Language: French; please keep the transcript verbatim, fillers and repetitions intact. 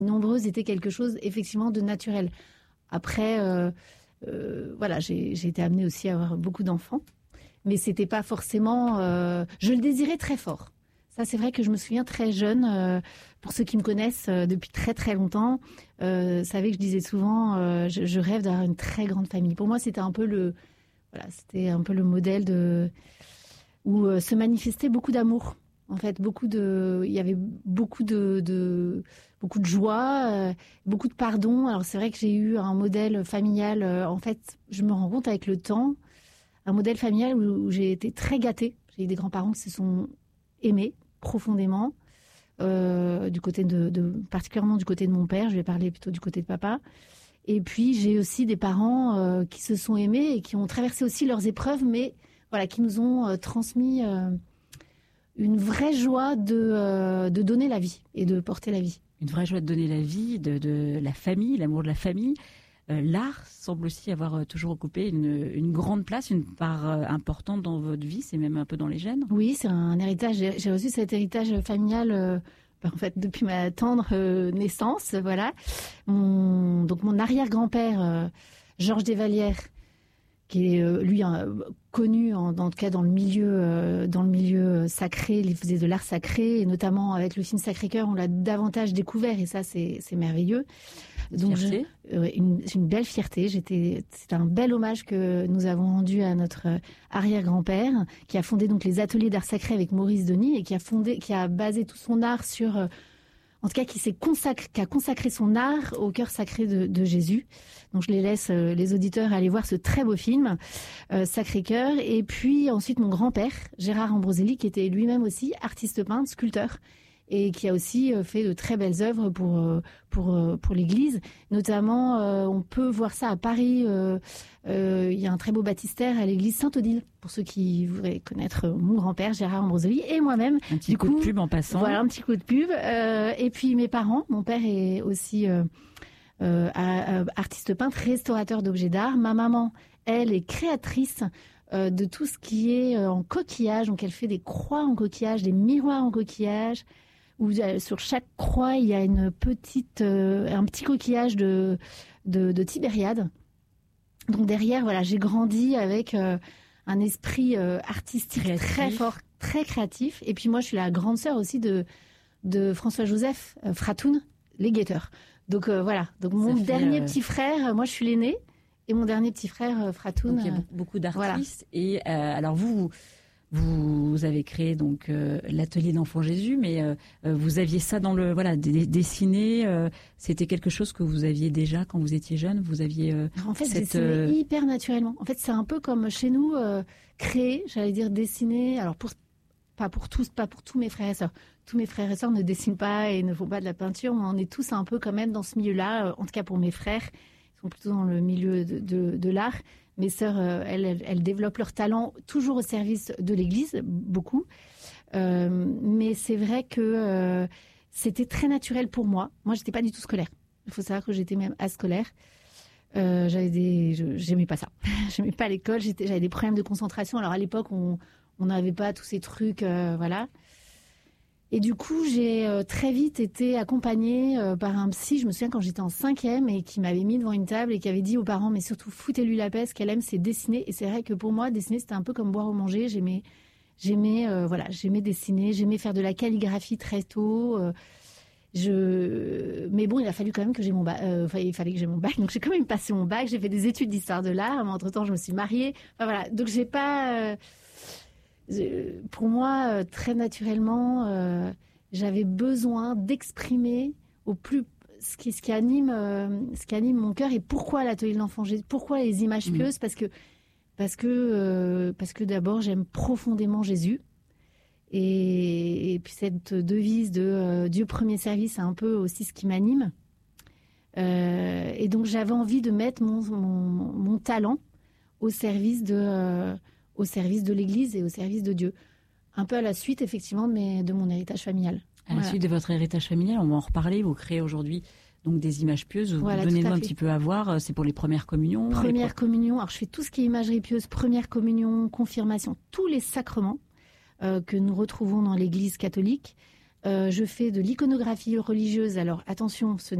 nombreuses était quelque chose effectivement de naturel. Après, euh, euh, voilà, j'ai, j'ai été amenée aussi à avoir beaucoup d'enfants, mais c'était pas forcément. Euh, je le désirais très fort. Ça, c'est vrai que je me souviens très jeune. Euh, pour ceux qui me connaissent euh, depuis très très longtemps, euh, savaient que je disais souvent, euh, je, je rêve d'avoir une très grande famille. Pour moi, c'était un peu le, voilà, c'était un peu le modèle de où euh, se manifestait beaucoup d'amour. En fait, beaucoup de, il y avait beaucoup de, de beaucoup de joie, euh, beaucoup de pardon. Alors c'est vrai que j'ai eu un modèle familial. Euh, en fait, je me rends compte avec le temps, un modèle familial où, où j'ai été très gâtée. J'ai eu des grands-parents qui se sont aimés profondément, euh, du côté de, de, particulièrement du côté de mon père. Je vais parler plutôt du côté de papa. Et puis j'ai aussi des parents euh, qui se sont aimés et qui ont traversé aussi leurs épreuves, mais voilà, qui nous ont euh, transmis. Euh, une vraie joie de, euh, de donner la vie et de porter la vie. Une vraie joie de donner la vie, de, de la famille, l'amour de la famille. Euh, l'art semble aussi avoir toujours occupé une, une grande place, une part euh, importante dans votre vie, c'est même un peu dans les gènes. Oui, c'est un héritage. J'ai, j'ai reçu cet héritage familial euh, en fait, depuis ma tendre euh, naissance. Voilà. Mon, donc mon arrière-grand-père, euh, Georges Desvallières, qui est euh, lui euh, connu en, en tout cas dans le milieu euh, dans le milieu sacré, il faisait de l'art sacré et notamment avec le film Sacré-Cœur, on l'a davantage découvert et ça c'est c'est merveilleux. Donc je, euh, une, une belle fierté. J'étais, c'est un bel hommage que nous avons rendu à notre arrière-grand-père qui a fondé donc les ateliers d'art sacré avec Maurice Denis et qui a fondé, qui a basé tout son art sur, euh, en tout cas qui s'est consacré, qui a consacré son art au cœur sacré de, de Jésus. Donc je les laisse, euh, les auditeurs, aller voir ce très beau film, euh, Sacré-Cœur. Et puis ensuite mon grand-père, Gérard Ambroselli, qui était lui-même aussi artiste peintre, sculpteur, et qui a aussi euh, fait de très belles œuvres pour euh, pour euh, pour l'Église. Notamment, euh, on peut voir ça à Paris. Euh, euh, il y a un très beau baptistère à l'église Saint-Odile, pour ceux qui voudraient connaître mon grand-père, Gérard Ambroselli, et moi-même. Un petit du coup coup, de pub en passant. Voilà, un petit coup de pub. Euh, et puis mes parents, mon père est aussi... Euh, Euh, artiste peintre, restaurateur d'objets d'art. Ma maman, elle, est créatrice euh, de tout ce qui est euh, en coquillage. Donc, elle fait des croix en coquillage, des miroirs en coquillage, où euh, sur chaque croix, il y a une petite, euh, un petit coquillage de, de, de Tibériade. Donc, derrière, voilà, j'ai grandi avec euh, un esprit euh, artistique créatif. Très fort, très créatif. Et puis, moi, je suis la grande sœur aussi de, de François-Joseph euh, Fratoun, les guetteurs. Donc euh, voilà, donc mon fait, dernier euh... petit frère, moi je suis l'aîné, et mon dernier petit frère, euh, Fratoun. Donc il y a beaucoup, beaucoup d'artistes. Voilà. Et euh, alors vous, vous, vous avez créé donc euh, l'atelier d'Enfant Jésus, mais euh, vous aviez ça dans le, voilà, d- dessiné, euh, c'était quelque chose que vous aviez déjà quand vous étiez jeune, vous aviez euh, En fait, cette, dessiné euh... hyper naturellement. En fait, c'est un peu comme chez nous, euh, créer, j'allais dire dessiner, alors pour... pas pour tous, pas pour tous mes frères et sœurs. Tous mes frères et sœurs ne dessinent pas et ne font pas de la peinture. On est tous un peu quand même dans ce milieu-là. En tout cas pour mes frères, ils sont plutôt dans le milieu de, de, de l'art. Mes sœurs, elles, elles, elles développent leur talent toujours au service de l'Église, beaucoup. Euh, mais c'est vrai que euh, c'était très naturel pour moi. Moi, j'étais pas du tout scolaire. Il faut savoir que j'étais même ascolaire. Euh, j'avais des, je, j'aimais pas ça. J'aimais pas l'école. J'étais, j'avais des problèmes de concentration. Alors à l'époque, on On n'avait pas tous ces trucs, euh, voilà. Et du coup, j'ai euh, très vite été accompagnée euh, par un psy, je me souviens quand j'étais en cinquième, et qui m'avait mis devant une table et qui avait dit aux parents, mais surtout, foutez-lui la paix, ce qu'elle aime, c'est dessiner. Et c'est vrai que pour moi, dessiner, c'était un peu comme boire ou manger. J'aimais, j'aimais, euh, voilà, j'aimais dessiner, j'aimais faire de la calligraphie très tôt. Euh, je... Mais bon, il a fallu quand même que j'ai mon bac. Euh, enfin, il fallait que j'ai mon bac, donc j'ai quand même passé mon bac. J'ai fait des études d'histoire de l'art, mais entre-temps, je me suis mariée. Enfin, voilà, donc j'ai pas... Euh... Pour moi, très naturellement, euh, j'avais besoin d'exprimer au plus ce qui, ce qui anime, euh, ce qui anime mon cœur et pourquoi l'atelier de l'Enfant Jésus, pourquoi les images mmh. pieuses, parce que parce que euh, parce que d'abord j'aime profondément Jésus et, et puis cette devise de euh, Dieu premier service, c'est un peu aussi ce qui m'anime. Euh, et donc j'avais envie de mettre mon mon, mon talent au service de euh, au service de l'Église et au service de Dieu. Un peu à la suite, effectivement, de, mes, de mon héritage familial. À voilà. la suite de votre héritage familial, on va en reparler. Vous créez aujourd'hui donc des images pieuses. Vous voilà, donnez-nous un petit peu à voir. C'est pour les premières communions. Première pro... communion. Alors, je fais tout ce qui est imagerie pieuse, première communion, confirmation, tous les sacrements euh, que nous retrouvons dans l'Église catholique. Euh, je fais de l'iconographie religieuse. Alors attention, ce n'est